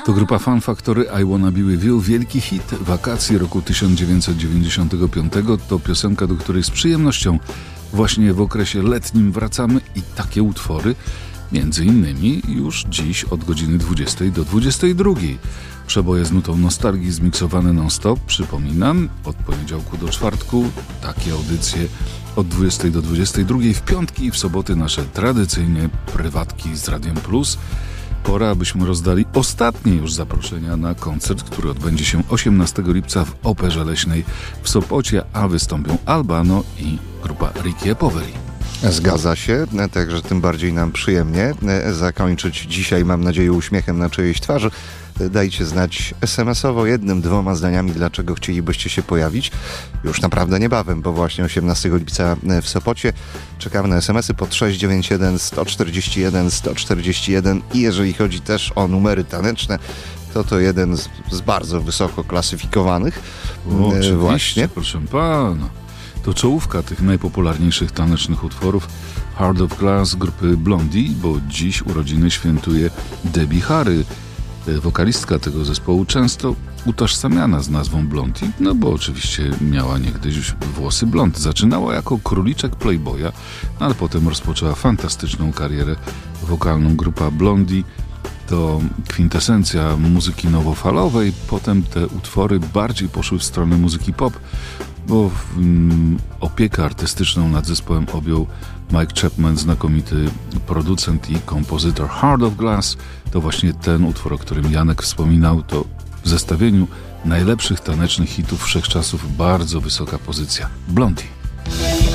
To grupa Fun Factory I Wanna Be With You, wielki hit wakacji roku 1995. To piosenka, do której z przyjemnością właśnie w okresie letnim wracamy i takie utwory między innymi już dziś od godziny 20 do 22. Przeboje z nutą nostalgii zmiksowane non-stop, przypominam, od poniedziałku do czwartku, takie audycje od 20 do 22, w piątki i w soboty nasze tradycyjnie prywatki z Radiem Plus. Pora, abyśmy rozdali ostatnie już zaproszenia na koncert, który odbędzie się 18 lipca w Operze Leśnej w Sopocie, a wystąpią Albano i grupa Ricky Poveri. Zgadza się, także tym bardziej nam przyjemnie zakończyć dzisiaj, mam nadzieję, uśmiechem na czyjejś twarzy. Dajcie znać SMS-owo 1-2 zdaniami, dlaczego chcielibyście się pojawić. Już naprawdę niebawem, bo właśnie 18 lipca w Sopocie. Czekamy na SMS-y pod 691 141 141 i jeżeli chodzi też o numery taneczne, to jeden z bardzo wysoko klasyfikowanych. Oczywiście, właśnie. Proszę pana. To czołówka tych najpopularniejszych tanecznych utworów Heart of Glass grupy Blondie, bo dziś urodziny świętuje Debbie Harry, wokalistka tego zespołu, często utożsamiana z nazwą Blondie, no bo oczywiście miała niegdyś włosy blond. Zaczynała jako króliczek Playboya, ale potem rozpoczęła fantastyczną karierę wokalną. Grupa Blondie to kwintesencja muzyki nowofalowej, potem te utwory bardziej poszły w stronę muzyki pop, bo opiekę artystyczną nad zespołem objął Mike Chapman, znakomity producent i kompozytor. Heart of Glass to właśnie ten utwór, o którym Janek wspominał. To w zestawieniu najlepszych tanecznych hitów wszechczasów bardzo wysoka pozycja. Blondie.